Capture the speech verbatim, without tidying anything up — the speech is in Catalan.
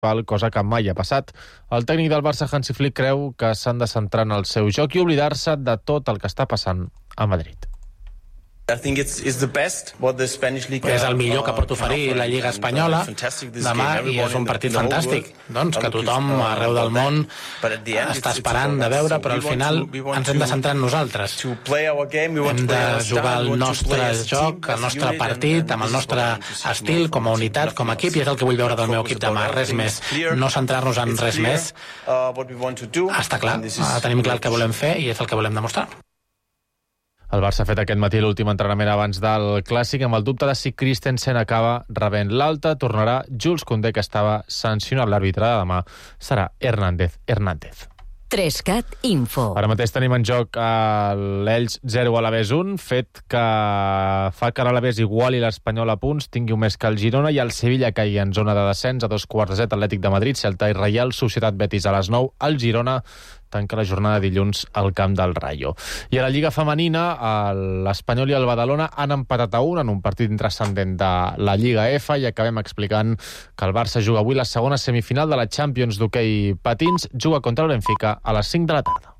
cosa que mai ha passat. El tècnic del Barça, Hansi Flick, creu que s'han de centrar en el seu joc i oblidar-se de tot el que està passant a Madrid. És el millor que pot oferir la Lliga Espanyola demà i és un partit fantàstic, doncs, que tothom arreu del món està esperant de veure, però al final ens hem de centrar en nosaltres. Hem de jugar el nostre joc, el nostre partit, amb el nostre estil, com a unitat, com a equip, i és el que vull veure del meu equip demà, res més. No centrar-nos en res més. Està clar, tenim clar el que volem fer i és el que volem demostrar. El Barça ha fet aquest matí l'últim entrenament abans del Clàssic amb el dubte de si Christensen acaba rebent l'alta. Tornarà Jules Koundé, que estava sancionat. L'àrbitre de demà serà Hernández Hernández. Trescat Info. Ara mateix tenim en joc l'Elx zero, Alavés un, fet que fa que l'Alavés iguali l'Espanyol a punts, tingui un més que el Girona, i el Sevilla caigui en zona de descens a dos quarts de set, Atlètic de Madrid, Celta i Reial Societat Betis a les nou. El Girona tanca la jornada dilluns al camp del Rayo. I a la Lliga Femenina, l'Espanyol i el Badalona han empatat a un en un partit intrascendent de la Lliga F, i acabem explicant que el Barça juga avui la segona semifinal de la Champions d'hoquei patins, juga contra el Benfica a les cinc de la tarda.